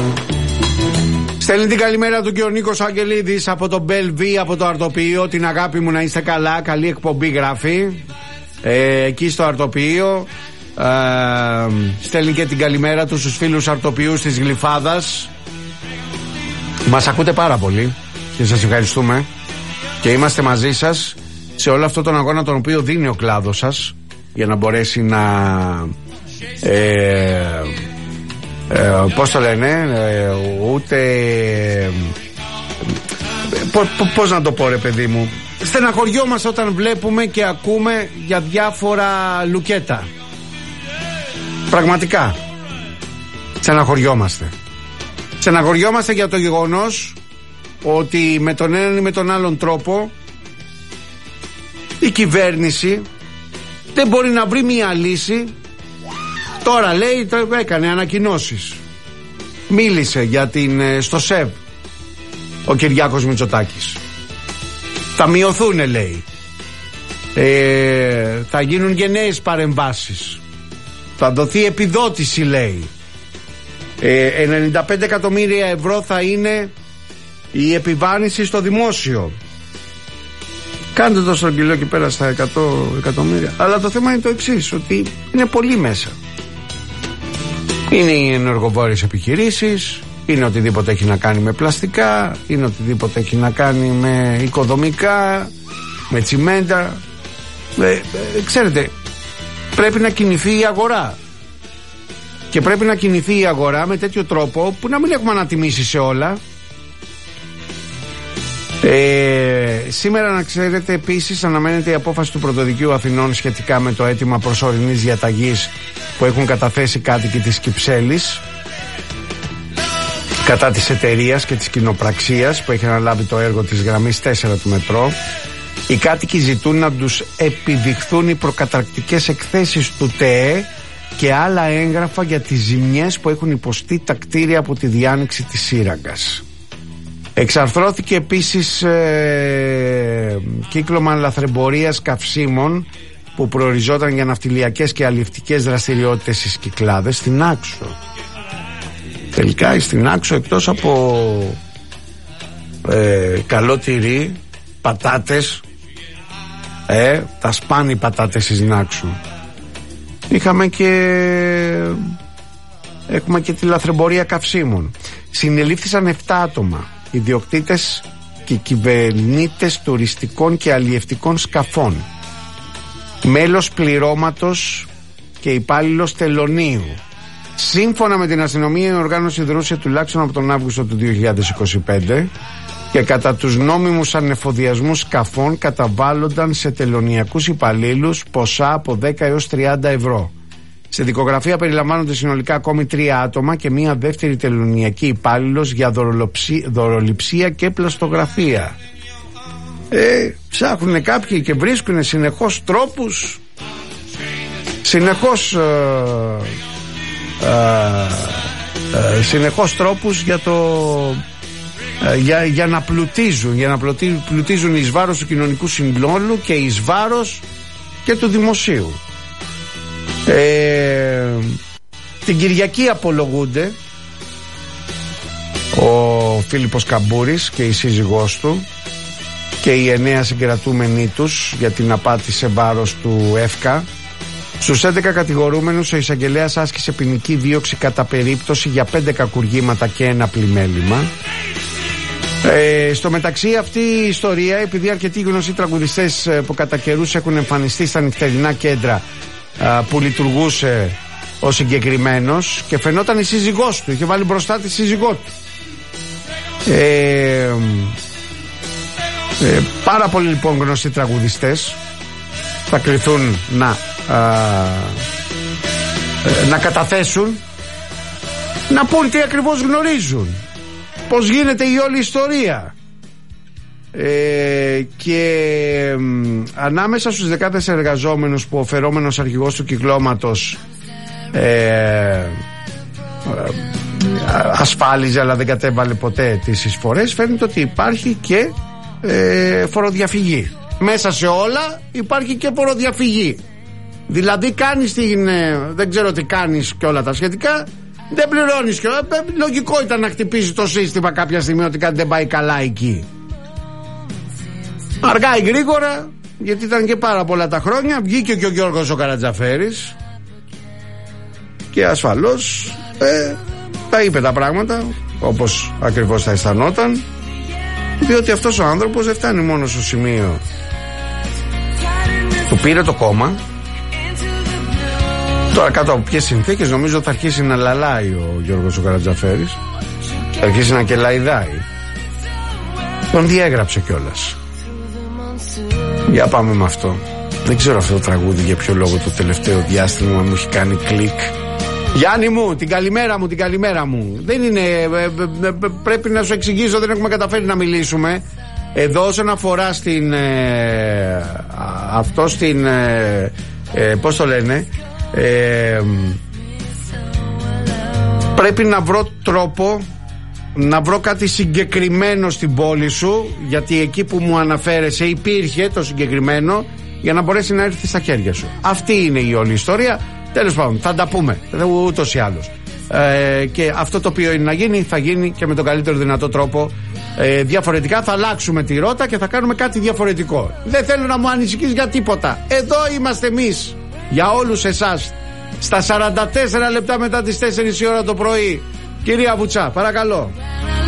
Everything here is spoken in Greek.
Στέλνει την καλημέρα του και ο Νίκος Αγγελίδης από το Μπελβί, από το Αρτοποιείο. Την αγάπη μου, να είστε καλά. Καλή εκπομπή γράφει. Εκεί στο Αρτοποιείο. Στέλνει και την καλημέρα του στους φίλους Αρτοποιούς της Γλυφάδας. Μας ακούτε πάρα πολύ και σας ευχαριστούμε. Και είμαστε μαζί σας σε όλο αυτό τον αγώνα τον οποίο δίνει ο κλάδος σας, για να μπορέσει να πώς το λένε, ούτε πώς να το πω ρε παιδί μου, στεναχωριόμαστε όταν βλέπουμε και ακούμε για διάφορα λουκέτα. Πραγματικά στεναχωριόμαστε για το γεγονός ότι με τον έναν ή με τον άλλον τρόπο η κυβέρνηση δεν μπορεί να βρει μια λύση. Τώρα λέει, έκανε ανακοινώσεις, μίλησε για στο ΣΕΒ ο Κυριάκος Μητσοτάκης. Θα μειωθούν, λέει, θα γίνουν και νέες παρεμβάσεις, θα δοθεί επιδότηση, λέει, 95 εκατομμύρια ευρώ θα είναι η επιβάρυνση στο δημόσιο. Κάντε το στρογγυλό εκεί πέρα στα 100 εκατομμύρια. Αλλά το θέμα είναι το εξής, ότι είναι πολύ μέσα. Είναι οι ενεργοβόρες επιχειρήσεις, είναι οτιδήποτε έχει να κάνει με πλαστικά, είναι οτιδήποτε έχει να κάνει με οικοδομικά, με τσιμέντα. Ξέρετε, πρέπει να κινηθεί η αγορά. Και πρέπει να κινηθεί η αγορά με τέτοιο τρόπο που να μην έχουμε ανατιμήσει σε όλα. Σήμερα, να ξέρετε, επίσης αναμένεται η απόφαση του Πρωτοδικείου Αθηνών σχετικά με το αίτημα προσωρινής διαταγής που έχουν καταθέσει κάτοικοι της Κυψέλης κατά της εταιρείας και της κοινοπραξίας που έχει αναλάβει το έργο της γραμμής 4 του μετρό. Οι κάτοικοι ζητούν να τους επιδειχθούν οι προκαταρκτικές εκθέσεις του ΤΕΕ και άλλα έγγραφα για τις ζημιές που έχουν υποστεί τα κτίρια από τη διάνοιξη της σύραγγας. Εξαρθρώθηκε επίσης κύκλωμα λαθρεμπορίας καυσίμων που προοριζόταν για ναυτιλιακές και αληφτικές δραστηριότητες στις Κυκλάδες, στην Άξο. Τελικά στην Άξο, εκτός από καλό τυρί, πατάτες, τα σπάνι πατάτες της Νάξου, έχουμε και τη λαθρεμπορία καυσίμων. Συνελήφθησαν 7 άτομα, ιδιοκτήτες και κυβερνήτες τουριστικών και αλλιευτικών σκαφών, μέλος πληρώματος και υπάλληλος τελωνίου. Σύμφωνα με την αστυνομία, η οργάνωση δρούσε τουλάχιστον από τον Αύγουστο του 2025 και κατά τους νόμιμους ανεφοδιασμούς σκαφών καταβάλλονταν σε τελωνιακούς υπαλλήλους ποσά από 10 έως 30 ευρώ. Σε δικογραφία περιλαμβάνονται συνολικά ακόμη 3 άτομα και μία δεύτερη τελωνιακή υπάλληλος για δωροληψία και πλαστογραφία. Ψάχνουν κάποιοι και βρίσκουν συνεχώς τρόπους, συνεχώς τρόπους για να πλουτίζουν εις βάρος του κοινωνικού συνόλου και εις βάρος και του δημοσίου. Την Κυριακή απολογούνται ο Φίλιππος Καμπούρης και η σύζυγός του και οι 9 συγκρατούμενοι τους για την απάτη σε βάρος του ΕΦΚΑ. Στους 11 κατηγορούμενους ο εισαγγελέας άσκησε ποινική δίωξη κατά περίπτωση για 5 κακουργήματα και 1 πλημέλημα. Στο μεταξύ, αυτή η ιστορία, επειδή αρκετοί γνωστοί τραγουδιστές που κατά καιρούς έχουν εμφανιστεί στα νυχτερινά κέντρα που λειτουργούσε ο συγκεκριμένος και φαινόταν η σύζυγός του, είχε βάλει μπροστά τη σύζυγό του. Πάρα πολλοί λοιπόν γνωστοί τραγουδιστές θα κληθούν να καταθέσουν, να πούν τι ακριβώς γνωρίζουν, πώς γίνεται η όλη ιστορία. Και ανάμεσα στους δεκάδες εργαζόμενους που ο φερόμενος αρχηγός του κυκλώματος ασφάλιζε αλλά δεν κατέβαλε ποτέ τις εισφορές, φαίνεται ότι υπάρχει και φοροδιαφυγή. Μέσα σε όλα υπάρχει και φοροδιαφυγή. Δηλαδή κάνεις δεν ξέρω τι κάνεις και όλα τα σχετικά, Δεν πληρώνεις και λογικό ήταν να χτυπήσει το σύστημα κάποια στιγμή ότι κάτι δεν πάει καλά εκεί. Αργά ή γρήγορα, γιατί ήταν και πάρα πολλά τα χρόνια, βγήκε και ο Γιώργος ο Καρατζαφέρης και ασφαλώς τα είπε τα πράγματα όπως ακριβώς θα αισθανόταν, διότι αυτός ο άνθρωπος δεν φτάνει μόνο στο σημείο του πήρε το κόμμα. Τώρα κάτω από ποιες συνθήκες νομίζω θα αρχίσει να λαλάει ο Γιώργος ο Καρατζαφέρης, θα αρχίσει να κελαϊδάει. Τον διέγραψε κιόλας. Για πάμε με αυτό. Δεν ξέρω αυτό το τραγούδι για ποιο λόγο το τελευταίο διάστημα μου έχει κάνει κλικ. Γιάννη μου, την καλημέρα μου. Δεν είναι, πρέπει να σου εξηγήσω, δεν έχουμε καταφέρει να μιλήσουμε. Εδώ όσον αφορά στην αυτό στην πώς το λένε, πρέπει να βρω τρόπο, να βρω κάτι συγκεκριμένο στην πόλη σου, γιατί εκεί που μου αναφέρεσαι υπήρχε το συγκεκριμένο, για να μπορέσει να έρθει στα χέρια σου. Αυτή είναι η όλη ιστορία. Τέλος πάντων, θα τα πούμε ούτως ή άλλως. Και αυτό το οποίο είναι να γίνει, θα γίνει και με τον καλύτερο δυνατό τρόπο. Διαφορετικά θα αλλάξουμε τη ρότα και θα κάνουμε κάτι διαφορετικό. Δεν θέλω να μου ανησυχείς για τίποτα. Εδώ είμαστε εμείς για όλους εσάς. Στα 44 λεπτά μετά τις 4 η ώρα το πρωί. Κυρία Βουτσά, παρακαλώ.